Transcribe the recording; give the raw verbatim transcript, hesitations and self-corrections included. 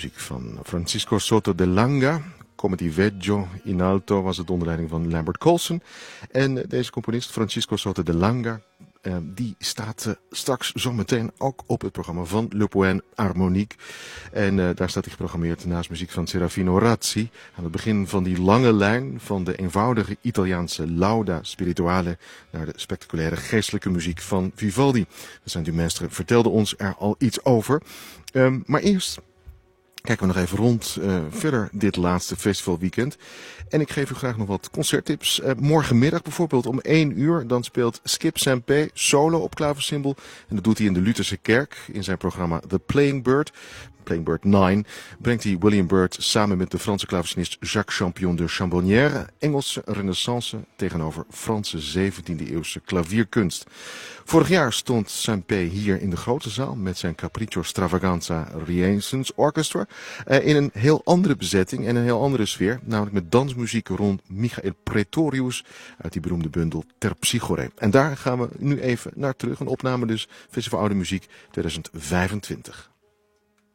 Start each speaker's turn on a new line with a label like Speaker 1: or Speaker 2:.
Speaker 1: Muziek van Francisco Soto de Langa. Come ti veggio in alto was het onder leiding van Lambert Colson. En deze componist, Francisco Soto de Langa, uh, die staat uh, straks zometeen ook op het programma van Le Poème Harmonique. En uh, daar staat hij geprogrammeerd naast muziek van Serafino Razzi. Aan het begin van die lange lijn van de eenvoudige Italiaanse lauda spirituale naar de spectaculaire geestelijke muziek van Vivaldi. De Saint-Dumestre vertelde ons er al iets over. Um, maar eerst kijken we nog even rond uh, verder dit laatste festivalweekend. En ik geef u graag nog wat concerttips. Uh, morgenmiddag bijvoorbeeld om één uur. Dan speelt Skip Sampé solo op klaversymbol. En dat doet hij in de Lutherse Kerk in zijn programma The Playing Bird. Playing Bird negen brengt hij William Byrd samen met de Franse klaversinist Jacques Champion de Chambonnière Engelse renaissance tegenover Franse zeventiende eeuwse klavierkunst. Vorig jaar stond Sampé hier in de grote zaal met zijn Capriccio Stravaganza Renaissance Orchestra uh, in een heel andere bezetting en een heel andere sfeer, namelijk met dansmuziek rond Michael Pretorius uit die beroemde bundel Terpsichore. En daar gaan we nu even naar terug, een opname dus Festival Oude Muziek tweeduizend vijfentwintig.